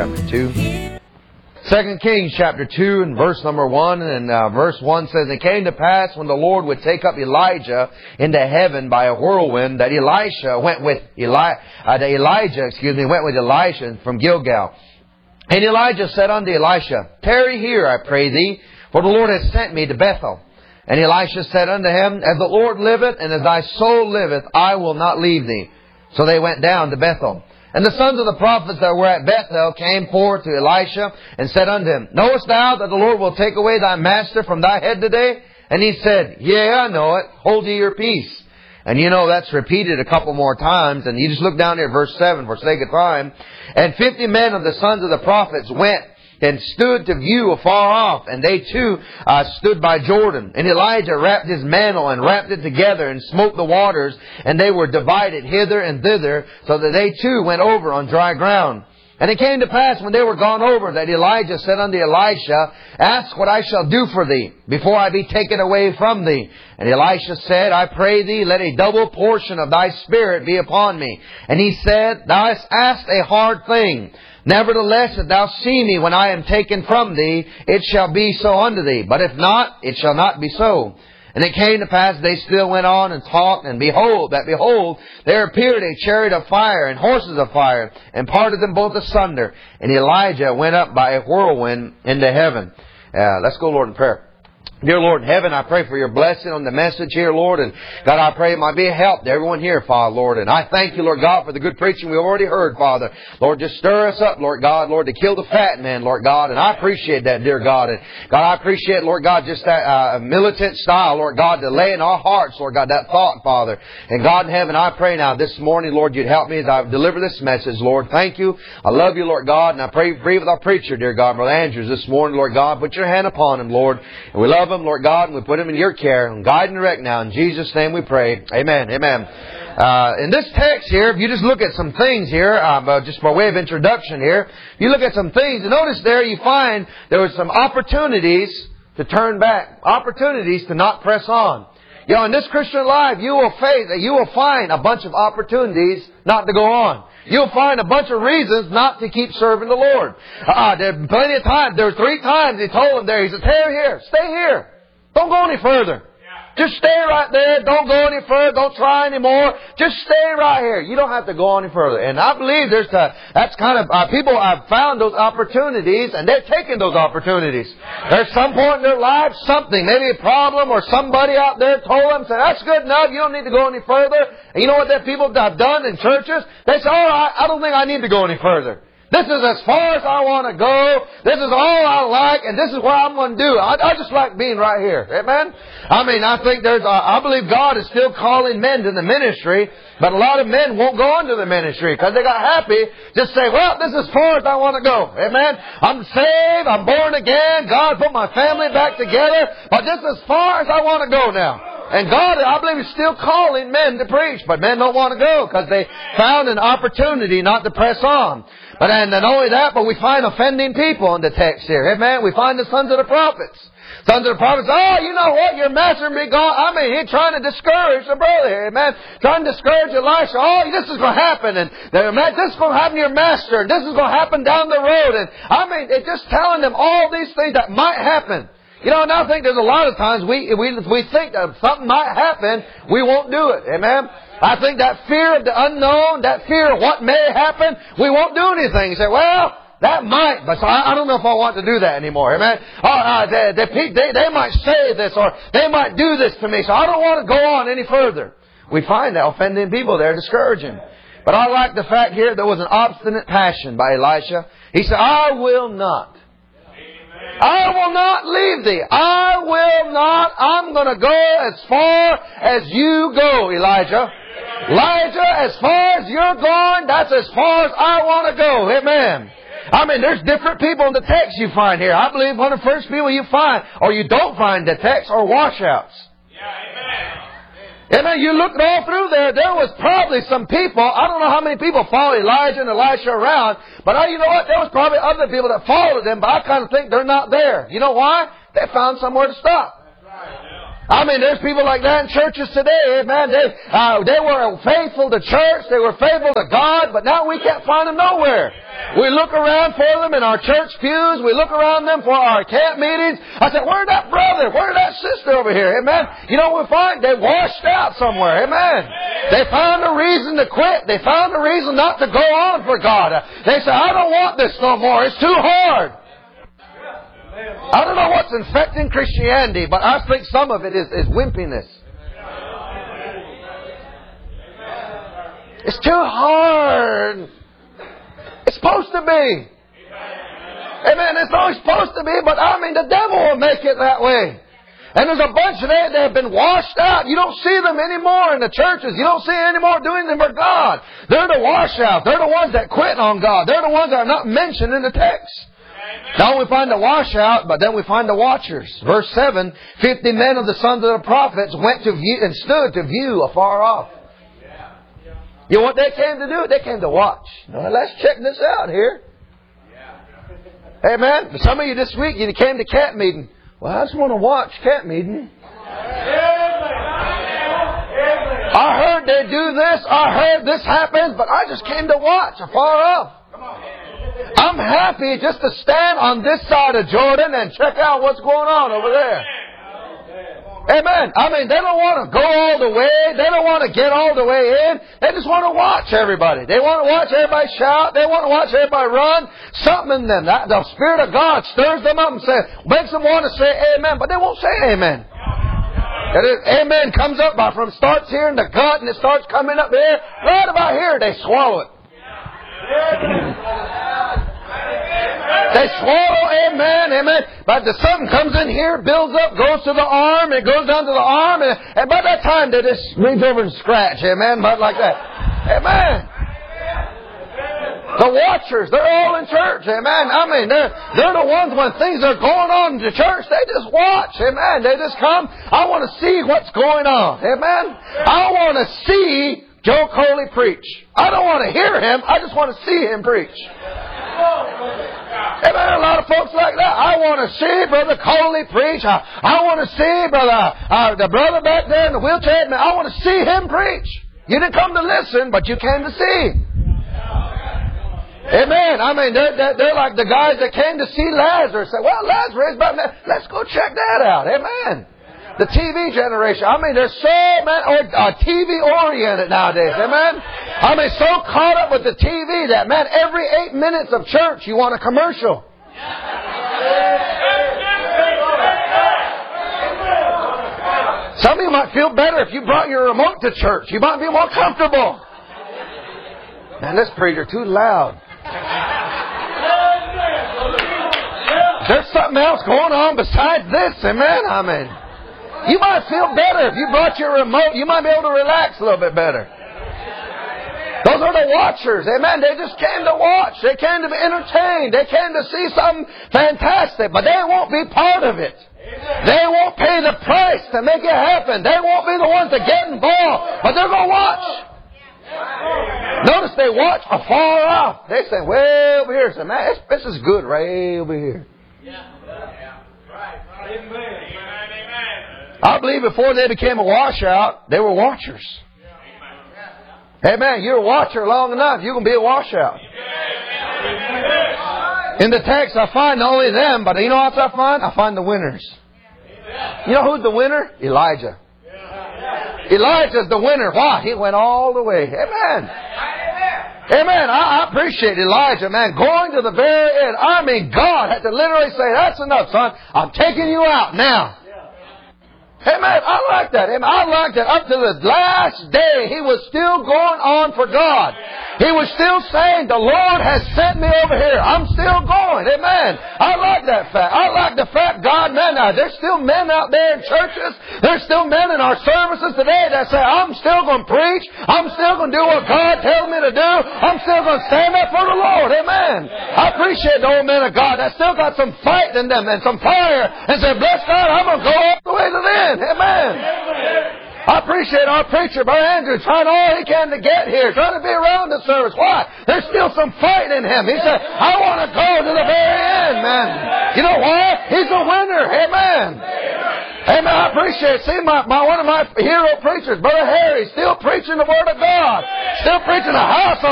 chapter 2. 2 Kings chapter 2 and verse number 1. And verse 1 says, "It came to pass when the Lord would take up Elijah into heaven by a whirlwind, that Elijah went with Elisha from Gilgal. And Elijah said unto Elisha, Tarry here, I pray thee, for the Lord has sent me to Bethel. And Elisha said unto him, As the Lord liveth, and as thy soul liveth, I will not leave thee. So they went down to Bethel. And the sons of the prophets that were at Bethel came forth to Elisha, and said unto him, Knowest thou that the Lord will take away thy master from thy head today? And he said, Yea, I know it. Hold ye your peace. And you know that's repeated a couple more times. And you just look down here at verse 7 for sake of time. And 50 men of the sons of the prophets went and stood to view afar off. And they too stood by Jordan. And Elijah wrapped his mantle and wrapped it together and smote the waters. And they were divided hither and thither, so that they too went over on dry ground. And it came to pass when they were gone over that Elijah said unto Elisha, Ask what I shall do for thee, before I be taken away from thee. And Elisha said, I pray thee, let a double portion of thy spirit be upon me. And he said, Thou hast asked a hard thing. Nevertheless, if thou see me when I am taken from thee, it shall be so unto thee. But if not, it shall not be so. And it came to pass, they still went on and talked, and behold, there appeared a chariot of fire and horses of fire, and parted them both asunder. And Elijah went up by a whirlwind into heaven. Let's go, Lord, in prayer. Dear Lord in heaven, I pray for your blessing on the message here, Lord. And God, I pray it might be a help to everyone here, Father, Lord. And I thank you, Lord God, for the good preaching we've already heard, Father. Lord, just stir us up, Lord God, Lord, to kill the fat man, Lord God. And I appreciate that, dear God. And God, I appreciate, Lord God, just that militant style, Lord God, to lay in our hearts, Lord God, that thought, Father. And God in heaven, I pray now this morning, Lord, you'd help me as I deliver this message, Lord. Thank you. I love you, Lord God. And I pray with our preacher, dear God, Brother Andrews, this morning, Lord God. Put your hand upon him, Lord. And we love him, Lord God, and we put him in your care and guide and direct now. In Jesus' name we pray. Amen. Amen. In this text here, if you just look at some things here, just by way of introduction here, if you look at some things, notice there you find there were some opportunities to turn back, opportunities to not press on. You know, in this Christian life, you will find a bunch of opportunities not to go on. You'll find a bunch of reasons not to keep serving the Lord. There are plenty of times. There were 3 times He told him there. He said, "Stay here. Stay here. Don't go any further. Just stay right there. Don't go any further. Don't try anymore. Just stay right here. You don't have to go any further." And I believe that's kind of, people have found those opportunities and they're taking those opportunities. There's some point in their life, something, maybe a problem or somebody out there told them, said, "That's good enough. You don't need to go any further." And you know what that people have done in churches? They say, "All right, I don't think I need to go any further. This is as far as I want to go. This is all I like, and this is what I'm going to do. I just like being right here." Amen? I mean, I think I believe God is still calling men to the ministry, but a lot of men won't go into the ministry because they got happy. Just say, "Well, this is as far as I want to go." Amen? I'm saved. I'm born again. God put my family back together, but this is as far as I want to go now. And God, I believe, is still calling men to preach, but men don't want to go because they found an opportunity not to press on. But and not only that, but we find offending people in the text here. Amen? We find the sons of the prophets. Sons of the prophets, "Oh, you know what? Your master will be gone." I mean, he's trying to discourage the brother here. Amen? Trying to discourage Elisha. "Oh, this is going to happen. And this is going to happen to your master. And this is going to happen down the road." And I mean, it's just telling them all these things that might happen. You know, and I think there's a lot of times we think that something might happen, we won't do it. Amen? I think that fear of the unknown, that fear of what may happen, we won't do anything. You say, "Well, that might, but I don't know if I want to do that anymore." Amen? They might say this, or they might do this to me, so I don't want to go on any further. We find that offending people there, discouraging. But I like the fact here there was an obstinate passion by Elisha. He said, "I will not. I will not leave thee. I will not. I'm going to go as far as you go, Elijah. Elijah, as far as you're going, that's as far as I want to go." Amen. I mean, there's different people in the text you find here. I believe one of the first people you find, or you don't find the text, are washouts. Amen. You look all through there was probably some people, I don't know how many people followed Elijah and Elisha around, but you know what? There was probably other people that followed them, but I kind of think they're not there. You know why? They found somewhere to stop. I mean, there's people like that in churches today, amen. They were faithful to church, they were faithful to God, but now we can't find them nowhere. We look around for them in our church pews, we look around them for our camp meetings. I said, where's that brother? Where's that sister over here? Amen. You know what we find? They washed out somewhere, amen. They found a reason to quit. They found a reason not to go on for God. They said, I don't want this no more. It's too hard. I don't know what's infecting Christianity, but I think some of it is wimpiness. It's too hard. It's supposed to be. Amen. It's always supposed to be, but I mean, the devil will make it that way. And there's a bunch of them that have been washed out. You don't see them anymore in the churches. You don't see any more doing them for God. They're the washouts. They're the ones that quit on God. They're the ones that are not mentioned in the text. Now we find the washout, but then we find the watchers. Verse 7, 50 men of the sons of the prophets went to view and stood to view afar off. You know what they came to do? They came to watch. Now let's check this out here. Amen. Some of you this week, you came to camp meeting. Well, I just want to watch camp meeting. I heard they do this. I heard this happens, but I just came to watch afar off. I'm happy just to stand on this side of Jordan and check out what's going on over there. Amen. I mean, they don't want to go all the way. They don't want to get all the way in. They just want to watch everybody. They want to watch everybody shout. They want to watch everybody run. Something in them. The Spirit of God stirs them up and makes them want to say amen, but they won't say amen. Amen comes up starts here in the gut and it starts coming up here. Right about here, they swallow it. They swallow, amen. But something comes in here, builds up, goes to the arm, it goes down to the arm, and by that time they just reach over and scratch, amen, but like that. Amen. The watchers, they're all in church, amen. I mean, they're the ones when things are going on in the church, they just watch, amen. They just come, I want to see what's going on, amen. I want to see Joe Coley preach. I don't want to hear him, I just want to see him preach. Amen. A lot of folks like that. I want to see Brother Coley preach. I want to see the brother back there in the wheelchair. I want to see him preach. You didn't come to listen, but you came to see. Amen. I mean, they're like the guys that came to see Lazarus. Say, well, Lazarus, but let's go check that out. Amen. The TV generation. I mean, they're so TV oriented nowadays. Amen. I mean, so caught up with the TV that, man, every 8 minutes of church, you want a commercial. Some of you might feel better if you brought your remote to church. You might be more comfortable. Man, this preacher too loud. There's something else going on besides this. Amen. I mean, you might feel better if you brought your remote. You might be able to relax a little bit better. Those are the watchers. Amen. They just came to watch. They came to be entertained. They came to see something fantastic. But they won't be part of it. They won't pay the price to make it happen. They won't be the ones to get involved. But they're going to watch. Notice they watch afar off. They say, way over here. Say, man, this is good right over here. I believe before they became a washout, they were watchers. Amen. You're a watcher long enough, you can be a washout. In the text, I find not only them, but you know what I find? I find the winners. You know who's the winner? Elijah. Elijah's the winner. Why? He went all the way. Amen. Amen. I appreciate Elijah, man, going to the very end. I mean, God had to literally say, that's enough, son. I'm taking you out now. Amen. I like that. Amen. I like that. Up to the last day, he was still going on for God. He was still saying, the Lord has sent me over here. I'm still going. Amen. I like that fact. I like the fact, God, man, there's still men out there in churches. There's still men in our services today that say, I'm still going to preach. I'm still going to do what God tells me to do. I'm still going to stand up for the Lord. Amen. I appreciate the old men of God that still got some fight in them and some fire and say, bless God, I'm going to go all the way to the end. Amen. I appreciate our preacher, Brother Andrew, trying all he can to get here, trying to be around the service. Why? There's still some fight in him. He said, I want to go to the very end, man. You know why? He's a winner. Amen. Amen. I appreciate it. See, one of my hero preachers, Brother Harry, still preaching the Word of God. Still preaching a house